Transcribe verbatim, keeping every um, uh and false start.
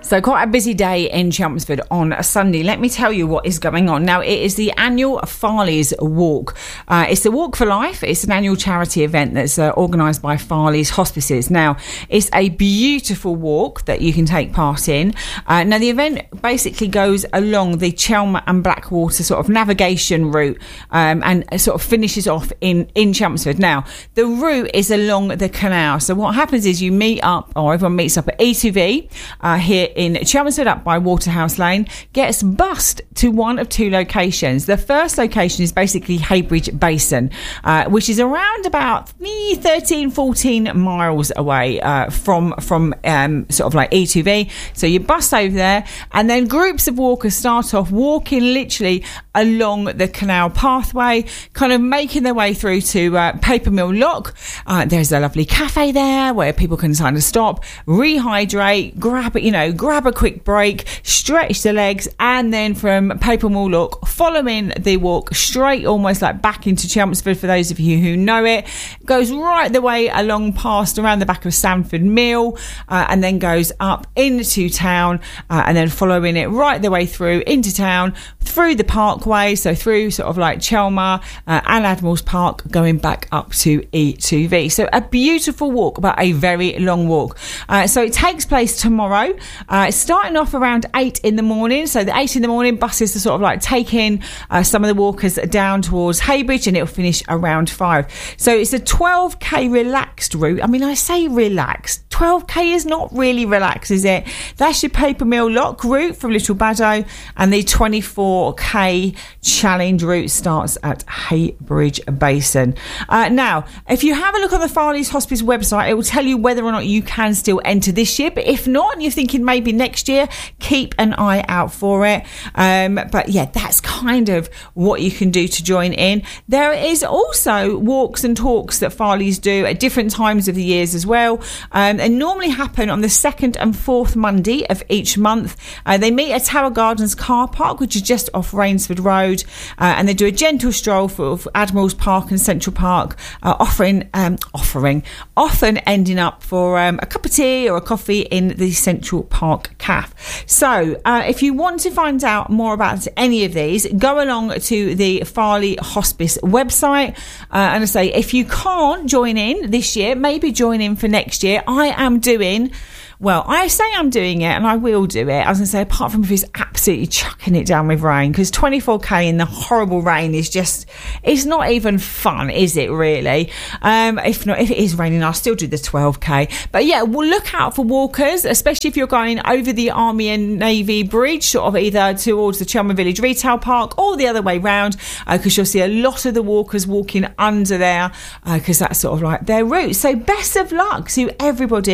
So quite a busy day in Chelmsford on a Sunday. Let me tell you what is going on. Now, it is the annual Farley's Walk. Uh, it's the Walk for Life. It's an annual charity event that's uh, organised by Farley's Hospices. Now, it's a beautiful walk that you can take part in. Uh, now, the event basically goes along the Chelmer and Blackwater sort of navigation route um, and sort of finishes off in, in Chelmsford. Now, the route is along the canal. So what happens is you meet up, or everyone meets up at E two V uh, here in Chelmsford up by Waterhouse Lane, gets bussed to one of two locations. The first location is basically Heybridge Basin, uh, which is around about thirteen, fourteen miles away uh, from from um, sort of like E two V. So you bus over there, and then groups of walkers start off walking literally along the canal pathway, kind of making their way through to uh, Paper Mill Lock. Uh, there's a lovely cafe there where people can kind of stop, rehydrate, grab it, you know, grab a quick break, stretch the legs, and then from Paper Mill Lock, following the walk straight almost like back into Chelmsford, for those of you who know it, goes right the way along past around the back of Sandford Mill, uh, and then goes up into town, uh, and then following it right the way through into town, through the parkway, so through sort of like Chelmer uh, and Admiral's Park, going back up to E two V. So a beautiful walk, but a very long walk. Uh, so it takes place tomorrow. Uh, it's starting off around eight in the morning. So the eight in the morning buses are sort of like taking uh, some of the walkers down towards Heybridge, and it'll finish around five. So it's a twelve k relaxed route. I mean, I say relaxed. twelve k is not really relaxed, is it? That's your Paper Mill Lock route from Little Baddow, and the twenty-four k challenge route starts at Heybridge Basin. Uh, now, if you have a look on the Farley's Hospice website, it will tell you whether or not you can still enter this year. But if not, and you're thinking maybe next year, keep an eye out for it. Um, but yeah, that's kind of what you can do to join in. There is also walks and talks that Farley's do at different times of the years as well. Um, they normally happen on the second and fourth Monday of each month. Uh, they meet at Tower Gardens car park, which is just off Rainsford Road, uh, and they do a gentle stroll for, for Admiral's Park and Central Park, uh, offering, um, offering, often ending up for um, a cup of tea or a coffee in the Central Park Cafe. So, uh, if you want to find out more about any of these, go along to the Farley Hospice website. Uh, and I say, if you can't join in this year, maybe join in for next year. I am doing... Well, I say I'm doing it, and I will do it. I was going to say, apart from if it's absolutely chucking it down with rain, because twenty-four k in the horrible rain is just, it's not even fun, is it really? Um, if not, if it is raining, I'll still do the twelve k. But yeah, we'll look out for walkers, especially if you're going over the Army and Navy Bridge, sort of either towards the Chelmer Village Retail Park or the other way round, because uh, you'll see a lot of the walkers walking under there, because uh, that's sort of like their route. So best of luck to everybody